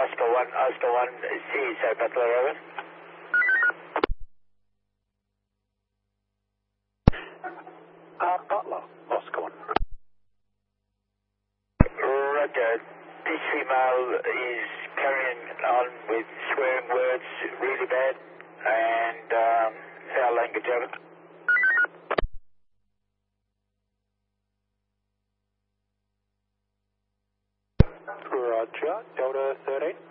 Oscar 1, CSO Butler, over. Butler, Oscar 1. Roger. This female is carrying on with swearing words really bad and foul language, over. Roger, Delta 13.